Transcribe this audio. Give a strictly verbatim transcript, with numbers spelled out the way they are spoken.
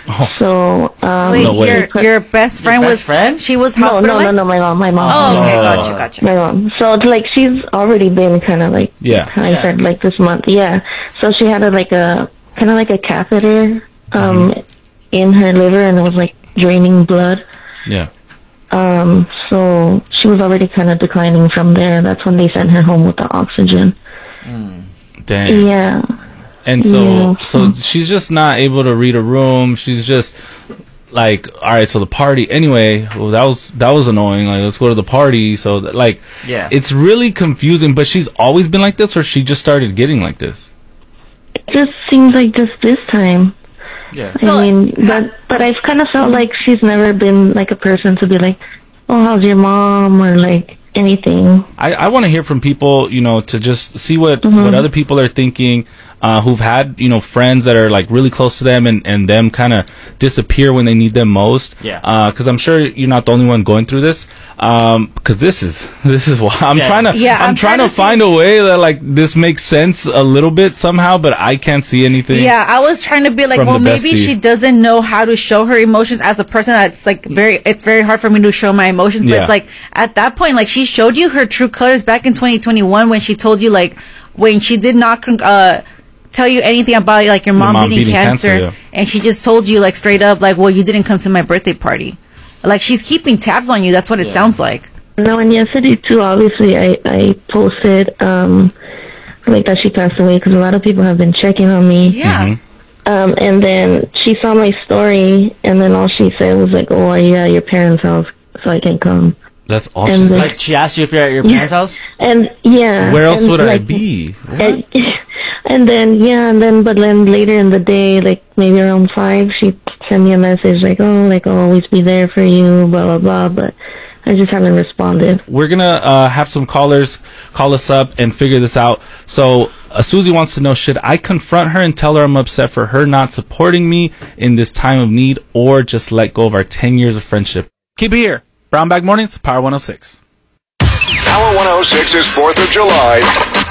Oh. So, um, Wait, No way. your put- your best friend Your was best friend? she was no, hospitalized. no, no, no, my mom, my mom. Oh, okay, Oh. gotcha, gotcha. My mom. So it's like she's already been kind of like, Yeah. how I Yeah. said, like this month. Yeah. So she had a, like a kind of like a catheter um Mm-hmm. in her liver, and it was like draining blood. Yeah. Um. So she was already kind of declining from there. That's when they sent her home with the oxygen. Dang. Yeah. And so, Yeah. so she's just not able to read a room. She's just like, all right. So the party, anyway. Well, that was that was annoying. Like, let's go to the party. So, that, like, Yeah. it's really confusing. But she's always been like this, or she just started getting like this. It just seems like just this time. Yeah. So- I mean, but but I've kind of felt like she's never been like a person to be like, oh, how's your mom, or like anything. I, I want to hear from people, you know, to just see what, Mm-hmm. what other people are thinking, uh, who've had, you know, friends that are like really close to them and, and them kind of disappear when they need them most. Yeah. Uh, cause I'm sure you're not the only one going through this. Um, cause this is, this is why I'm Yeah. trying to, Yeah, I'm, I'm trying, trying to to find see- a way that like this makes sense a little bit somehow, but I can't see anything. Yeah, I was trying to be like, From well, the maybe bestie. she doesn't know how to show her emotions as a person. That's like very, it's very hard for me to show my emotions. But Yeah. it's like at that point, like she showed you her true colors back in twenty twenty-one when she told you like when she did not uh tell you anything about like your mom, mom beating, beating cancer, cancer, yeah. and she just told you like straight up like, well, you didn't come to my birthday party. Like she's keeping tabs on you. That's what it sounds like. No, and yesterday too. Obviously, I I posted um like that she passed away because a lot of people have been checking on me. Yeah. Mhm. Um, and then she saw my story, and then all she said was like, "Oh, are you at your parents' house, so I can come." That's all And she's the- like. Like she asked you if you're at your parents' house. And yeah, Where else and, would I like, be? And, and then yeah, and then but then later in the day, like maybe around five, she sent me a message like, "Oh, like I'll always be there for you," blah blah blah. But I just haven't responded. We're gonna uh, have some callers call us up and figure this out. So uh, Susie wants to know: should I confront her and tell her I'm upset for her not supporting me in this time of need, or just let go of our ten years of friendship? Keep it here, Brown Bag Mornings, Power one oh six. Power one oh six is fourth of July.